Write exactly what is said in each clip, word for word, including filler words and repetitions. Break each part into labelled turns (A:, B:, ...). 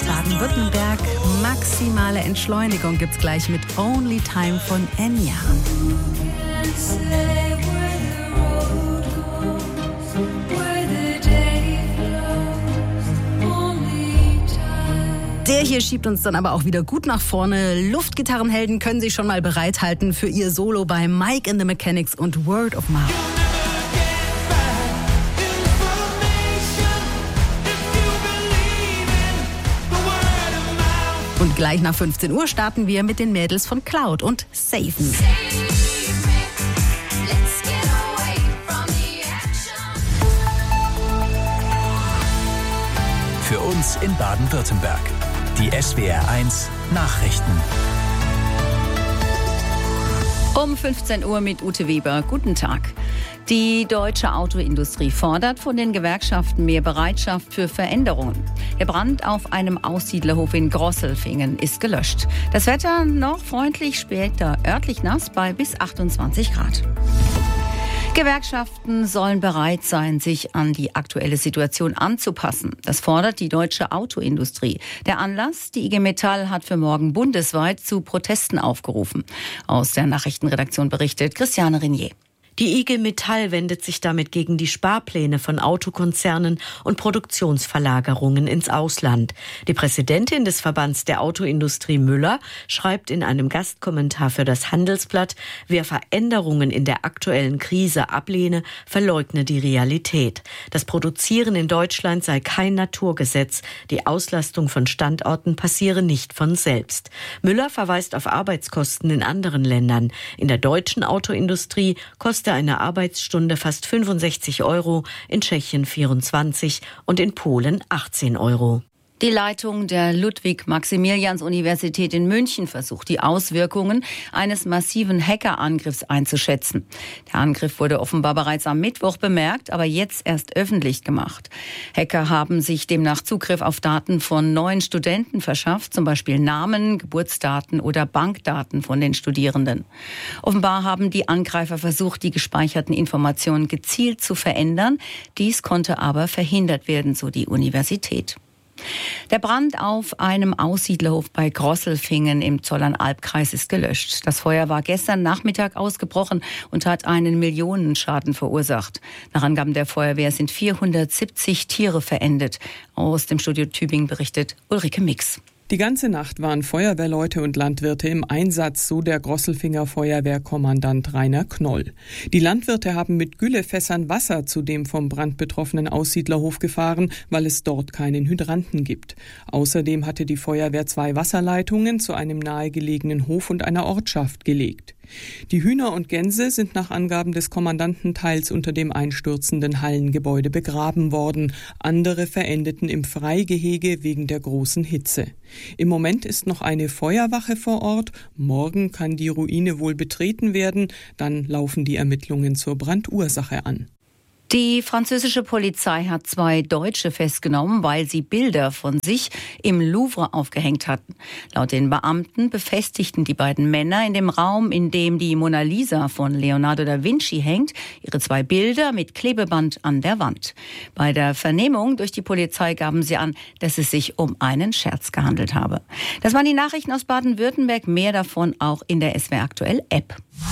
A: Baden-Württemberg. Maximale Entschleunigung gibt's gleich mit Only Time von Enya. Der hier schiebt uns dann aber auch wieder gut nach vorne. Luftgitarrenhelden können sich schon mal bereithalten für ihr Solo bei Mike and the Mechanics und Word of Mouth. Und gleich nach fünfzehn Uhr starten wir mit den Mädels von Cloud und Safen.
B: Für uns in Baden-Württemberg. Die S W R eins Nachrichten.
C: Um fünfzehn Uhr mit Ute Weber. Guten Tag. Die deutsche Autoindustrie fordert von den Gewerkschaften mehr Bereitschaft für Veränderungen. Der Brand auf einem Aussiedlerhof in Grosselfingen ist gelöscht. Das Wetter noch freundlich, später örtlich nass bei bis achtundzwanzig Grad. Gewerkschaften sollen bereit sein, sich an die aktuelle Situation anzupassen. Das fordert die deutsche Autoindustrie. Der Anlass: die I G Metall hat für morgen bundesweit zu Protesten aufgerufen. Aus der Nachrichtenredaktion berichtet Christiane Renier.
D: Die I G Metall wendet sich damit gegen die Sparpläne von Autokonzernen und Produktionsverlagerungen ins Ausland. Die Präsidentin des Verbands der Autoindustrie Müller schreibt in einem Gastkommentar für das Handelsblatt: Wer Veränderungen in der aktuellen Krise ablehne, verleugne die Realität. Das Produzieren in Deutschland sei kein Naturgesetz. Die Auslastung von Standorten passiere nicht von selbst. Müller verweist auf Arbeitskosten in anderen Ländern. In der deutschen Autoindustrie kostet eine Arbeitsstunde fast fünfundsechzig Euro, in Tschechien vierundzwanzig und in Polen achtzehn Euro.
C: Die Leitung der Ludwig-Maximilians-Universität in München versucht, die Auswirkungen eines massiven Hackerangriffs einzuschätzen. Der Angriff wurde offenbar bereits am Mittwoch bemerkt, aber jetzt erst öffentlich gemacht. Hacker haben sich demnach Zugriff auf Daten von neuen Studenten verschafft, zum Beispiel Namen, Geburtsdaten oder Bankdaten von den Studierenden. Offenbar haben die Angreifer versucht, die gespeicherten Informationen gezielt zu verändern. Dies konnte aber verhindert werden, so die Universität. Der Brand auf einem Aussiedlerhof bei Grosselfingen im Zollernalbkreis ist gelöscht. Das Feuer war gestern Nachmittag ausgebrochen und hat einen Millionenschaden verursacht. Nach Angaben der Feuerwehr sind vierhundertsiebzig Tiere verendet. Aus dem Studio Tübingen berichtet Ulrike Mix.
E: Die ganze Nacht waren Feuerwehrleute und Landwirte im Einsatz, so der Grosselfinger Feuerwehrkommandant Rainer Knoll. Die Landwirte haben mit Güllefässern Wasser zu dem vom Brand betroffenen Aussiedlerhof gefahren, weil es dort keinen Hydranten gibt. Außerdem hatte die Feuerwehr zwei Wasserleitungen zu einem nahegelegenen Hof und einer Ortschaft gelegt. Die Hühner und Gänse sind nach Angaben des Kommandanten teils unter dem einstürzenden Hallengebäude begraben worden. Andere verendeten im Freigehege wegen der großen Hitze. Im Moment ist noch eine Feuerwache vor Ort. Morgen kann die Ruine wohl betreten werden. Dann laufen die Ermittlungen zur Brandursache an.
C: Die französische Polizei hat zwei Deutsche festgenommen, weil sie Bilder von sich im Louvre aufgehängt hatten. Laut den Beamten befestigten die beiden Männer in dem Raum, in dem die Mona Lisa von Leonardo da Vinci hängt, ihre zwei Bilder mit Klebeband an der Wand. Bei der Vernehmung durch die Polizei gaben sie an, dass es sich um einen Scherz gehandelt habe. Das waren die Nachrichten aus Baden-Württemberg. Mehr davon auch in der S W R Aktuell App.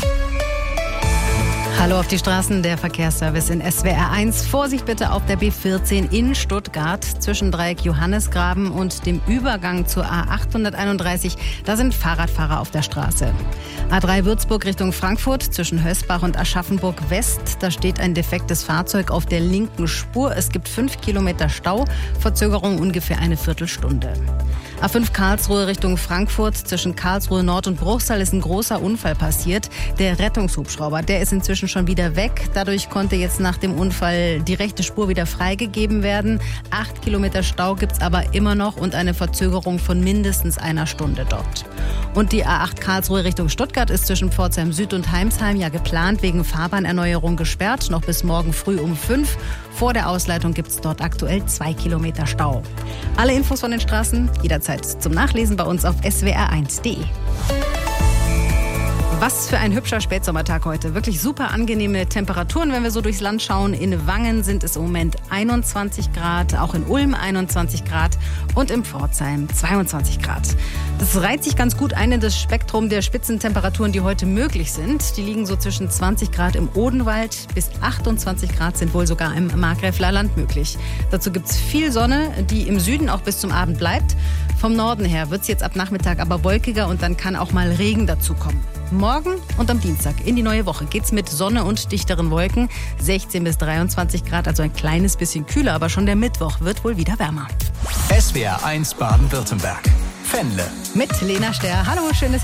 A: Hallo auf die Straßen, der Verkehrsservice in S W R eins. Vorsicht bitte auf der B vierzehn in Stuttgart zwischen Dreieck Johannesgraben und dem Übergang zur A achthunderteinunddreißig. Da sind Fahrradfahrer auf der Straße. A drei Würzburg Richtung Frankfurt zwischen Hösbach und Aschaffenburg West. Da steht ein defektes Fahrzeug auf der linken Spur. Es gibt fünf Kilometer Stau, Verzögerung ungefähr eine Viertelstunde. A fünf Karlsruhe Richtung Frankfurt zwischen Karlsruhe Nord und Bruchsal ist ein großer Unfall passiert. Der Rettungshubschrauber, der ist inzwischen schon wieder weg. Dadurch konnte jetzt nach dem Unfall die rechte Spur wieder freigegeben werden. Acht Kilometer Stau gibt's aber immer noch und eine Verzögerung von mindestens einer Stunde dort. Und die A acht Karlsruhe Richtung Stuttgart ist zwischen Pforzheim Süd und Heimsheim ja geplant wegen Fahrbahnerneuerung gesperrt, noch bis morgen früh um fünf. Vor der Ausleitung gibt's dort aktuell zwei Kilometer Stau. Alle Infos von den Straßen jederzeit zum Nachlesen bei uns auf S W R eins Punkt de. Was für ein hübscher Spätsommertag heute. Wirklich super angenehme Temperaturen, wenn wir so durchs Land schauen. In Wangen sind es im Moment einundzwanzig Grad, auch in Ulm einundzwanzig Grad und in Pforzheim zweiundzwanzig Grad. Das reiht sich ganz gut ein in das Spektrum der Spitzentemperaturen, die heute möglich sind. Die liegen so zwischen zwanzig Grad im Odenwald bis achtundzwanzig Grad sind wohl sogar im Markgräfler Land möglich. Dazu gibt es viel Sonne, die im Süden auch bis zum Abend bleibt. Vom Norden her wird es jetzt ab Nachmittag aber wolkiger und dann kann auch mal Regen dazukommen. Morgen und am Dienstag in die neue Woche geht's mit Sonne und dichteren Wolken. sechzehn bis dreiundzwanzig Grad, also ein kleines bisschen kühler, aber schon der Mittwoch wird wohl wieder wärmer.
B: S W R eins Baden-Württemberg. Fennle.
A: Mit Lena Sterr. Hallo, schön, dass ihr